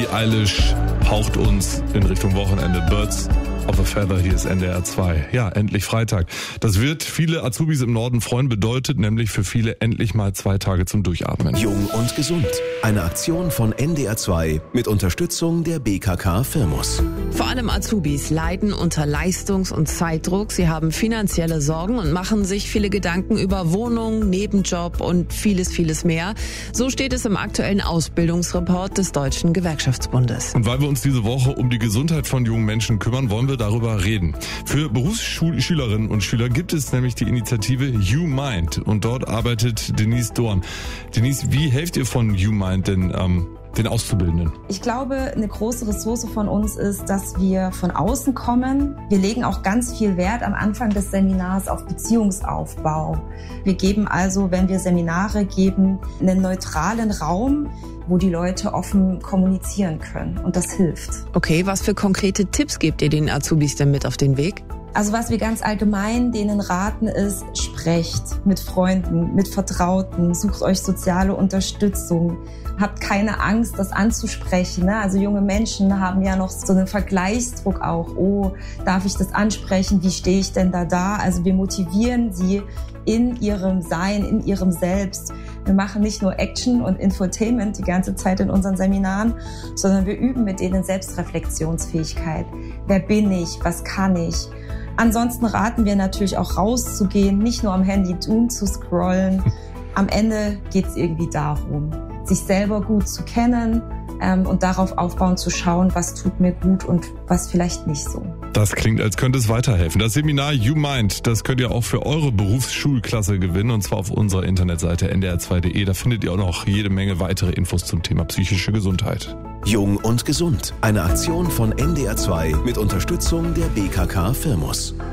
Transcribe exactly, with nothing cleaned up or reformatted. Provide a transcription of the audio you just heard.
Billie Eilish haucht uns in Richtung Wochenende. Birds of a Feather, hier ist N D R zwei. Ja, endlich Freitag. Das wird viele Azubis im Norden freuen, bedeutet nämlich für viele endlich mal zwei Tage zum Durchatmen. Jung und gesund. Eine Aktion von N D R zwei mit Unterstützung der B K K Firmus. Vor allem Azubis leiden unter Leistungs- und Zeitdruck. Sie haben finanzielle Sorgen und machen sich viele Gedanken über Wohnung, Nebenjob und vieles, vieles mehr. So steht es im aktuellen Ausbildungsreport des Deutschen Gewerkschaftsbundes. Und weil wir uns diese Woche um die Gesundheit von jungen Menschen kümmern, wollen wir darüber reden. Für Berufsschülerinnen und Schüler gibt es nämlich die Initiative YouMind und dort arbeitet Denise Dorn. Denise, wie helft ihr von YouMind denn ähm, den Auszubildenden? Ich glaube, eine große Ressource von uns ist, dass wir von außen kommen. Wir legen auch ganz viel Wert am Anfang des Seminars auf Beziehungsaufbau. Wir geben also, wenn wir Seminare geben, einen neutralen Raum, wo die Leute offen kommunizieren können. Und das hilft. Okay, was für konkrete Tipps gebt ihr den Azubis denn mit auf den Weg? Also was wir ganz allgemein denen raten ist, sprecht mit Freunden, mit Vertrauten, sucht euch soziale Unterstützung. Habt keine Angst, das anzusprechen. Ne? Also junge Menschen haben ja noch so einen Vergleichsdruck auch. Oh, darf ich das ansprechen? Wie stehe ich denn da da? Also wir motivieren sie in ihrem Sein, in ihrem Selbst. Wir machen nicht nur Action und Infotainment die ganze Zeit in unseren Seminaren, sondern wir üben mit denen Selbstreflexionsfähigkeit. Wer bin ich? Was kann ich? Ansonsten raten wir natürlich auch rauszugehen, nicht nur am Handy Doom zu scrollen. Am Ende geht es irgendwie darum, sich selber gut zu kennen ähm, und darauf aufbauen zu schauen, was tut mir gut und was vielleicht nicht so. Das klingt, als könnte es weiterhelfen. Das Seminar YouMind, das könnt ihr auch für eure Berufsschulklasse gewinnen und zwar auf unserer Internetseite N D R zwei Punkt de. Da findet ihr auch noch jede Menge weitere Infos zum Thema psychische Gesundheit. Jung und gesund. Eine Aktion von N D R zwei mit Unterstützung der B K K Firmus.